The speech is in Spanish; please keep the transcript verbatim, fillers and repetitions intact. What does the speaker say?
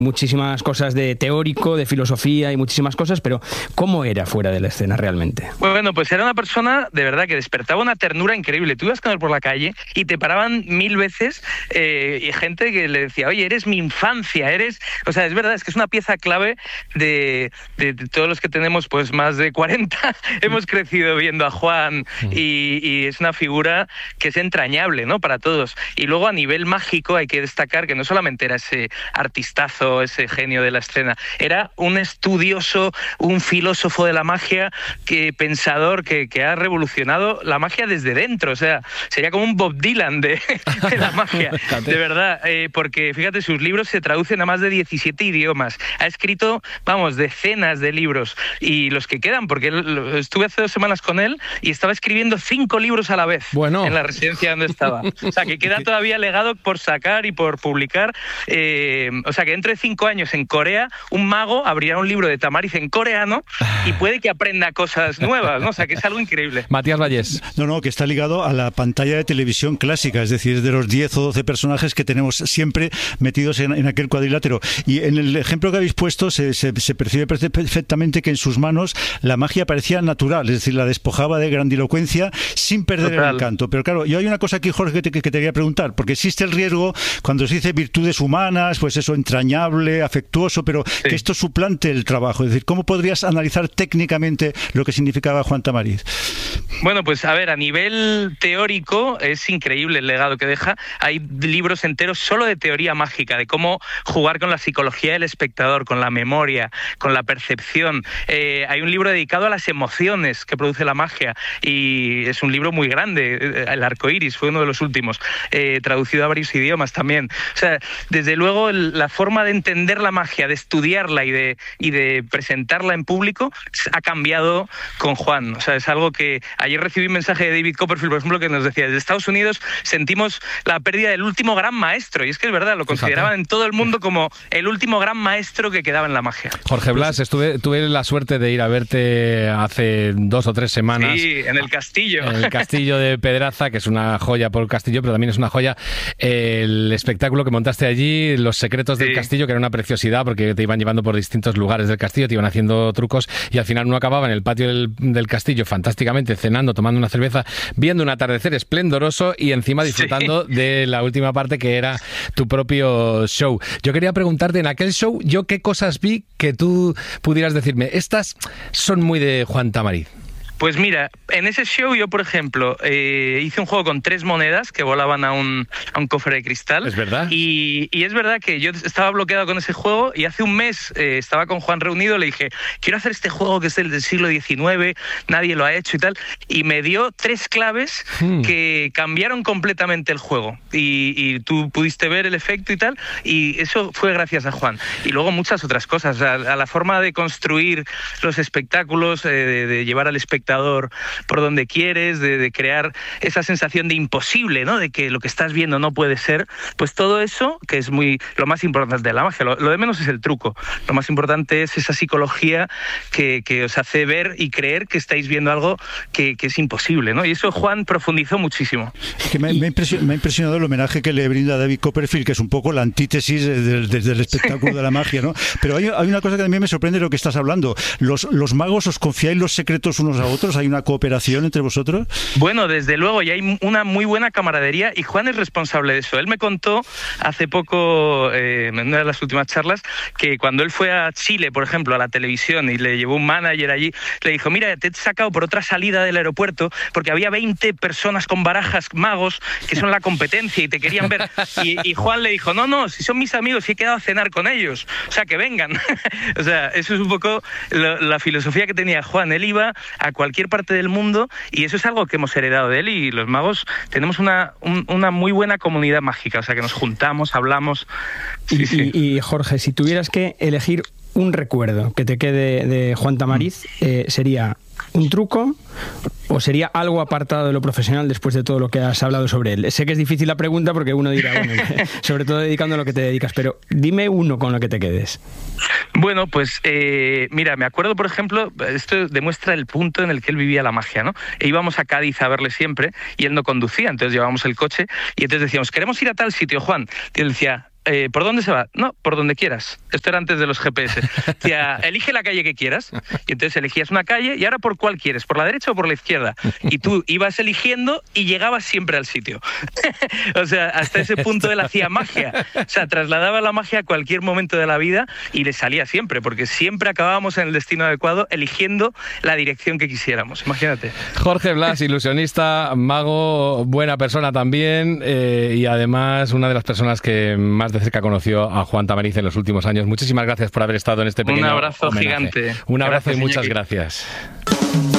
muchísimas cosas de teórico, de filosofía y muchísimas cosas, pero ¿cómo era fuera de la escena realmente? Bueno, pues era una persona de verdad que despertaba una ternura increíble. Tú ibas con él por la calle y te paraban mil veces eh, y gente que le decía, oye, eres mi infancia, eres... O sea, es verdad, es que es una pieza clave de, de, de todos los que tenemos pues más de cuarenta. Hemos crecido viendo a Juan y, y es una figura que es entrañable, ¿no?, para todos. Y luego a nivel mágico hay que destacar que no solamente era ese artistazo, ese genio de la escena, era un estudioso, un filósofo de la magia, que pensador que, que ha revolucionado la magia desde dentro. O sea, sería como un Bob Dylan de, de la magia, de verdad, eh, porque fíjate, sus libros se traducen a más de diecisiete idiomas. Ha escrito, vamos, decenas de libros, y los que quedan, porque él, estuve hace dos semanas con él y estaba escribiendo cinco libros a la vez, bueno, en la residencia donde estaba. O sea, que queda todavía legado por sacar y por publicar. Eh, o sea, que dentro de cinco años en Corea, un mago abrirá un libro de Tamariz en coreano y puede que aprenda cosas nuevas, ¿no? O sea, que es algo increíble. Matías Vallés. No, no, que está ligado a la pantalla de televisión clásica, es decir, de los diez o doce personajes que tenemos siempre metidos en, en aquel cuadrilátero. Y en el ejemplo que habéis puesto se, se, se percibe perfectamente que en sus manos la magia parecía natural, es decir, la despojaba de grandilocuencia sin perder Total. el encanto. Pero claro, yo hay una cosa aquí, Jorge, que te, que te quería preguntar, porque existe el riesgo cuando se dice virtudes humanas, pues eso, entrañable, afectuoso, pero sí. que esto suplante el trabajo. Es decir, ¿cómo podrías analizar técnicamente lo que significaba Juan Tamariz? Bueno, pues a ver, a nivel teórico es increíble el legado que deja. Hay libros enteros solo de teoría mágica, de cómo jugar con la psicología del espectador, con la memoria, con la percepción. Eh, hay un libro dedicado a las emociones que produce la magia y es un libro muy grande. El Arco Iris fue uno de los últimos, eh, traducido a varios idiomas también. O sea, desde luego el, la forma de entender la magia, de estudiarla y de, y de presentarla en público ha cambiado con Juan. O sea, es algo que ayer recibí un mensaje de David Copperfield, por ejemplo, que nos decía, desde Estados Unidos sentimos la pérdida del último gran maestro, y es que es verdad, lo consideraban en todo el mundo como el último gran maestro que quedaba en la magia. Jorge Blas, estuve, tuve la suerte de ir a verte hace dos o tres semanas. Sí, en el castillo. En el castillo de Pedraza, que es una joya por el castillo, pero también es una joya el espectáculo que montaste allí, Los secretos sí. del castillo, que era una preciosidad, porque te iban llevando por distintos lugares del castillo, te iban haciendo trucos, y al final uno acababa en el patio del, del castillo, fantásticamente, cenando, tomando una cerveza, viendo un atardecer esplendoroso y encima disfrutando sí. de la última parte, que era tu propio show. Yo quería preguntarte, en aquel show, yo qué cosas vi que tú pudieras decirme, estas son muy de Juan Tamariz. Pues mira, en ese show yo, por ejemplo, eh, hice un juego con tres monedas que volaban a un, a un cofre de cristal. ¿Es verdad? Y, y es verdad que yo estaba bloqueado con ese juego y hace un mes eh, estaba con Juan reunido, le dije, quiero hacer este juego que es del, del siglo diecinueve, nadie lo ha hecho y tal, y me dio tres claves hmm. que cambiaron completamente el juego. Y, y tú pudiste ver el efecto y tal, y eso fue gracias a Juan. Y luego muchas otras cosas, a, a la forma de construir los espectáculos, eh, de, de llevar al espectador por donde quieres, de, de crear esa sensación de imposible, ¿no? De que lo que estás viendo no puede ser, pues todo eso, que es muy lo más importante de la magia, lo, lo de menos es el truco, lo más importante es esa psicología que, que os hace ver y creer que estáis viendo algo que, que es imposible, ¿no? Y eso Juan profundizó muchísimo. Que me, me, ha impresionado, me ha impresionado el homenaje que le brinda David Copperfield, que es un poco la antítesis del, del, del espectáculo de la magia, ¿no? Pero hay, hay una cosa que también me sorprende de lo que estás hablando. ¿Los, los magos os confiáis los secretos unos a otros? ¿Hay una cooperación entre vosotros? Bueno, desde luego, y hay una muy buena camaradería, y Juan es responsable de eso. Él me contó hace poco, eh, en una de las últimas charlas, que cuando él fue a Chile, por ejemplo, a la televisión, y le llevó un manager allí, le dijo, mira, te he sacado por otra salida del aeropuerto, porque había veinte personas con barajas magos que son la competencia y te querían ver. Y, y Juan le dijo, no, no, si son mis amigos, si he quedado a cenar con ellos, o sea, que vengan. O sea, eso es un poco la, la filosofía que tenía Juan. Él iba a cualquier parte del mundo y eso es algo que hemos heredado de él, y los magos tenemos una, un, una muy buena comunidad mágica, o sea, que nos juntamos, hablamos. Sí, y, sí. y, y Jorge, si tuvieras que elegir un recuerdo que te quede de Juan Tamariz, eh, ¿sería un truco o sería algo apartado de lo profesional después de todo lo que has hablado sobre él? Sé que es difícil la pregunta porque uno dirá, bueno, sobre todo dedicando a lo que te dedicas, pero dime uno con lo que te quedes. Bueno, pues eh, mira, me acuerdo, por ejemplo, esto demuestra el punto en el que él vivía la magia, ¿no? E íbamos a Cádiz a verle siempre y él no conducía, entonces llevábamos el coche y entonces decíamos, queremos ir a tal sitio, Juan. Y él decía, eh, ¿por dónde se va? No, por donde quieras. Esto era antes de los G P S. Decía, elige la calle que quieras. Y entonces elegías una calle y ahora ¿por cuál quieres? ¿Por la derecha o por la izquierda? Y tú ibas eligiendo y llegabas siempre al sitio. O sea, hasta ese punto él hacía magia. O sea, trasladaba la magia a cualquier momento de la vida y le salía siempre, porque siempre acabábamos en el destino adecuado eligiendo la dirección que quisiéramos. Imagínate. Jorge Blas, ilusionista, mago, buena persona también, eh, y además una de las personas que más de cerca conoció a Juan Tamariz en los últimos años. Muchísimas gracias por haber estado en este pequeño Un abrazo homenaje. gigante. Un abrazo Gracias, y muchas Iñaki. gracias.